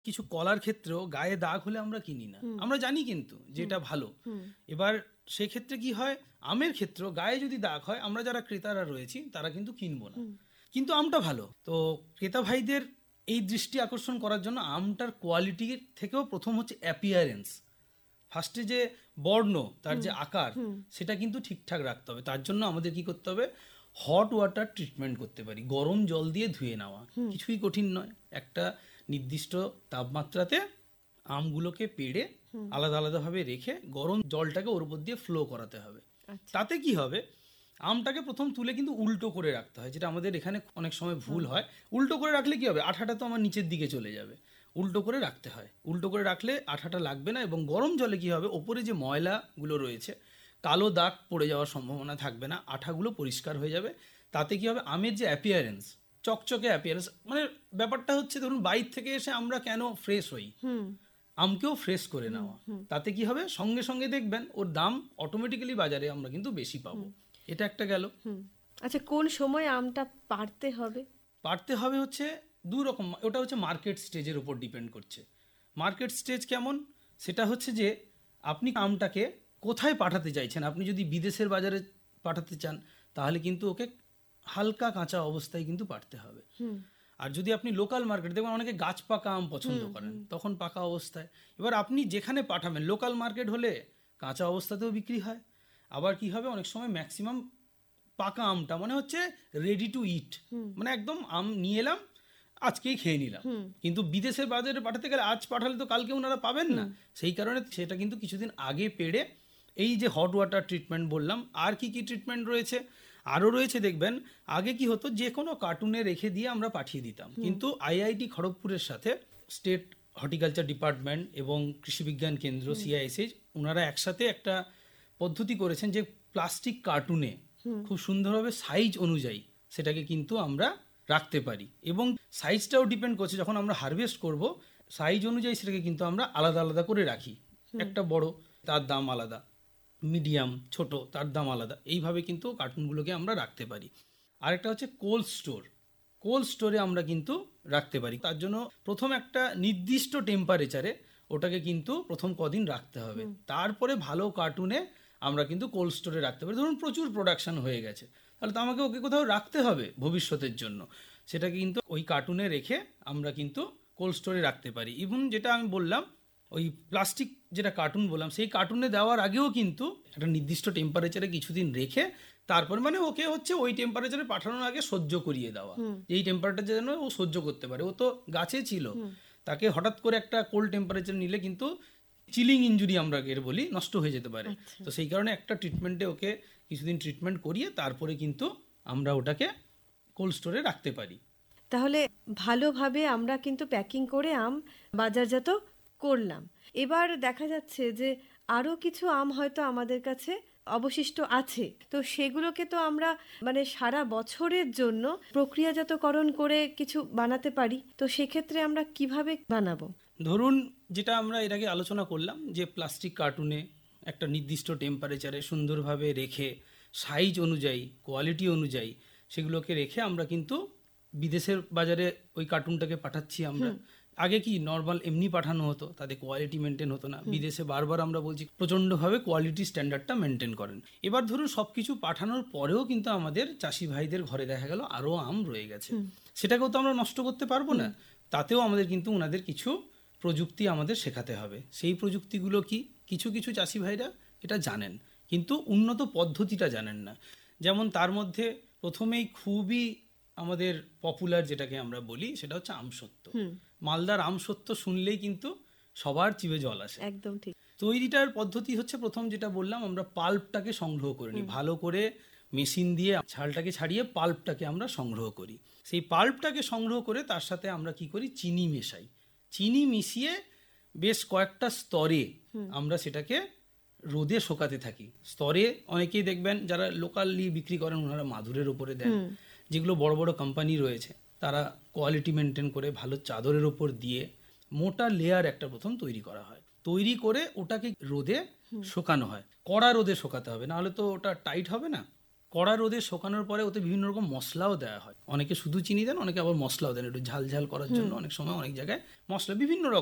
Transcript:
কিছু কলার ক্ষেত্রেও গায়ে দাগ হলে আমরা কিনি না, আমরা জানি কিন্তু যেটা ভালো। এবার সেক্ষেত্রে কি হয়, আমের ক্ষেত্রেও গায়ে যদি দাগ হয়, আমরা যারা ক্রেতারা রয়েছি তারা কিন্তু কিনবো না, কিন্তু আমটা ভালো। তো ক্রেতা ভাইদের এই দৃষ্টি আকর্ষণ করার জন্য আমটার কোয়ালিটির থেকেও প্রথম হচ্ছে অ্যাপিয়ারেন্স, ফার্স্টে যে বর্ণ, তার যে আকার, সেটা কিন্তু ঠিকঠাক রাখতে হবে। তার জন্য আমাদের কি করতে হবে, হট ওয়াটার ট্রিটমেন্ট করতে পারি, গরম জল দিয়ে ধুয়ে নেওয়া, কিছুই কঠিন নয়। একটা নির্দিষ্ট তাপমাত্রাতে আমগুলোকে পেড়ে আলাদা আলাদাভাবে রেখে গরম জলটাকে ওর উপর দিয়ে ফ্লো করাতে হবে। তাতে কি হবে, আমটাকে প্রথম তুলে কিন্তু উল্টো করে রাখতে হয়, যেটা আমাদের এখানে অনেক সময় ভুল হয়। উল্টো করে রাখলে কি হবে, আঠাটা তো আমার নিচের দিকে চলে যাবে, উল্টো করে রাখতে হয়। উল্টো করে রাখলে আঠাটা লাগবে না, এবং গরম জলে কি হবে, ওপরে যে ময়লাগুলো রয়েছে, কালো দাগ পড়ে যাওয়ার সম্ভাবনা থাকবে না, আঠাগুলো পরিষ্কার হয়ে যাবে। তাতে কি হবে, আমের যে অ্যাপিয়ারেন্স, চকচকে অ্যাপিয়ারেন্স, মানে ব্যাপারটা হচ্ছে ধরুন বাইরে থেকে এসে আমরা কেন ফ্রেশ হই, আমকেও ফ্রেশ করে নেওয়া। তাতে কি হবে, সঙ্গে সঙ্গে দেখবেন ওর দাম অটোমেটিক্যালি বাজারে আমরা কিন্তু বেশি পাবো। এটা একটা গেল। আচ্ছা, কোন সময় আমটা পাড়তে হবে? পাড়তে হবে হচ্ছে দু রকম, ওটা হচ্ছে মার্কেট স্টেজের উপর ডিপেন্ড করছে। মার্কেট স্টেজ কেমন, সেটা হচ্ছে যে আপনি আমটাকে কোথায় পাঠাতে চাইছেন। আপনি যদি বিদেশের বাজারে পাঠাতে চান, তাহলে কিন্তু ওকে হালকা কাঁচা অবস্থায় কিন্তু পাড়তে হবে। আর যদি আপনি লোকাল মার্কেট, দেখবেন অনেকে গাছ পাকা আম পছন্দ করেন, তখন পাকা অবস্থায়। এবার আপনি যেখানে পাঠাবেন, লোকাল মার্কেট হলে কাঁচা অবস্থাতেও বিক্রি হয়। আবার কি হবে, অনেক সময় ম্যাক্সিমাম পাকা আমটা মানে হচ্ছে রেডি টু ইট, মানে একদম আম নিয়ে এলাম, আজকেই খেয়ে নিলাম। কিন্তু বিদেশের বাজারে পাঠাতে গেলে আজ পাঠালে তো কালকে ওনারা পাবেন না, সেই কারণে সেটা কিন্তু কিছুদিন আগে পেড়ে, এই যে হট ওয়াটার ট্রিটমেন্ট বললাম, আর কি কি ট্রিটমেন্ট রয়েছে, আরও রয়েছে। দেখবেন আগে কি হতো, যে কোনো কার্টুনে রেখে দিয়ে আমরা পাঠিয়ে দিতাম, কিন্তু আইআইটি খড়গপুরের সাথে স্টেট হর্টিকালচার ডিপার্টমেন্ট এবং কৃষি বিজ্ঞান কেন্দ্র সিআইএসএইচ, ওনারা একসাথে একটা পদ্ধতি করেছেন যে প্লাস্টিক কার্টুনে খুব সুন্দরভাবে সাইজ অনুযায়ী সেটাকে কিন্তু আমরা রাখতে পারি। এবং সাইজটাও ডিপেন্ড করছে, যখন আমরা হারভেস্ট করব সাইজ অনুযায়ী সেটাকে কিন্তু আমরা আলাদা আলাদা করে রাখি। একটা বড়, তার দাম আলাদা, মিডিয়াম, ছোট, তার দাম আলাদা, এইভাবে কিন্তু কার্টুনগুলোকে আমরা রাখতে পারি। আরেকটা হচ্ছে কোল্ড স্টোর, কোল্ড স্টোরে আমরা কিন্তু রাখতে পারি। তার জন্য প্রথম একটা নির্দিষ্ট টেম্পারেচারে ওটাকে কিন্তু প্রথম কদিন রাখতে হবে, তারপরে ভালো কার্টুনে আমরা কিন্তু কোল্ড স্টোরে রাখতে পারি। ধরুন প্রচুর প্রোডাকশন হয়ে গেছে, তাহলে তো আমাকে ওকে কোথাও রাখতে হবে ভবিষ্যতের জন্য, সেটাকে কিন্তু ওই কার্টুনে রেখে আমরা কিন্তু কোল্ড স্টোরে রাখতে পারি। ইভেন যেটা আমি বললাম, ওই প্লাস্টিক যেটা কার্টুন বললাম, সেই কার্টুনে দেওয়ার আগেও কিন্তু একটা নির্দিষ্ট টেম্পারেচারে কিছুদিন রেখে তারপর, মানে ওকে হচ্ছে ওই টেম্পারেচারে পাঠানোর আগে সহ্য করিয়ে দেওয়া, এই টেম্পারেচার যেন ও সহ্য করতে পারে। ও তো গাছে ছিল, তাকে হঠাৎ করে একটা কোল্ড টেম্পারেচার নিলে কিন্তু চিলিং ইনজুরি আমরা এর বলি, নষ্ট হয়ে যেতে পারে। তো সেই কারণে একটা ট্রিটমেন্টে ওকে কিছুদিন ট্রিটমেন্ট করিয়ে তারপরে কিন্তু আমরা ওটাকে কোল্ড স্টোরে রাখতে পারি। তাহলে ভালোভাবে আমরা কিন্তু প্যাকিং করে আম বাজারজাত করলাম। এবার দেখা যাচ্ছে যে আরও কিছু আম হয়তো আমাদের কাছে অবশিষ্ট আছে, তো সেগুলোকে তো আমরা মানে সারা বছরের জন্য প্রক্রিয়াজাতকরণ করে কিছু বানাতে পারি। তো সেক্ষেত্রে আমরা কিভাবে বানাবো? ধরুন যেটা আমরা এর আগে আলোচনা করলাম, যে প্লাস্টিক কার্টুনে একটা নির্দিষ্ট টেম্পারেচারে সুন্দরভাবে রেখে সাইজ অনুযায়ী, কোয়ালিটি অনুযায়ী সেগুলোকে রেখে আমরা কিন্তু বিদেশের বাজারে ওই কার্টুনটাকে পাঠাচ্ছি। আমরা আগে কি নর্মাল এমনি পাঠানো হতো, তাতে কোয়ালিটি মেনটেন হতো না। বিদেশে বারবার আমরা বলছি প্রচণ্ডভাবে কোয়ালিটি স্ট্যান্ডার্ডটা মেনটেন করেন। এবার ধরুন সব কিছু পাঠানোর পরেও কিন্তু আমাদের চাষি ভাইদের ঘরে দেখা গেল আরও আম রয়ে গেছে, সেটাকেও তো আমরা নষ্ট করতে পারবো না। তাতেও আমাদের কিন্তু ওনাদের কিছু প্রযুক্তি আমাদের শেখাতে হবে। সেই প্রযুক্তিগুলো কি, কিছু কিছু চাষি ভাইরা এটা জানেন, কিন্তু উন্নত পদ্ধতিটা জানেন না। যেমন তার মধ্যে প্রথমেই খুবই আমাদের পপুলার যেটাকে আমরা বলি, সেটা হচ্ছে আমসত্ত্ব। মালদার আমসত্ত্ব শুনলেই কিন্তু সবার জিভে জল আসে। একদম ঠিক। তৈরিটার পদ্ধতি হচ্ছে, প্রথম যেটা বললাম, আমরা পাল্পটাকে সংগ্রহ করে নিই, ভালো করে মেশিন দিয়ে ছালটাকে ছাড়িয়ে পাল্পটাকে আমরা সংগ্রহ করি। সেই পাল্পটাকে সংগ্রহ করে তার সাথে আমরা কি করি, চিনি মেশাই। চিনি মিশিয়ে বেশ কয়েকটা স্তরে আমরা সেটাকে রোদে শোকাতে থাকি। স্তরে অনেকেই দেখবেন যারা লোকালি বিক্রি করেন, ওনারা মাদুরের উপরে দেন। যেগুলো বড় বড় কোম্পানি রয়েছে, তারা কোয়ালিটি মেনটেন করে ভালো চাদরের ওপর দিয়ে মোটা লেয়ার একটা প্রথম তৈরি করা হয়। তৈরি করে ওটাকে রোদে শোকানো হয়, কড়া রোদে শোকাতে হবে, নাহলে তো ওটা টাইট হবে না। কড়া রোদে শুকানোর পরে ওতে বিভিন্ন রকম মশলাও দেওয়া হয়, অনেকে শুধু চিনি দেন, অনেকে আবার মশলাও দেন একটু ঝাল ঝাল করার জন্য, অনেক সময় অনেক জায়গায় মশলা বিভিন্ন রকম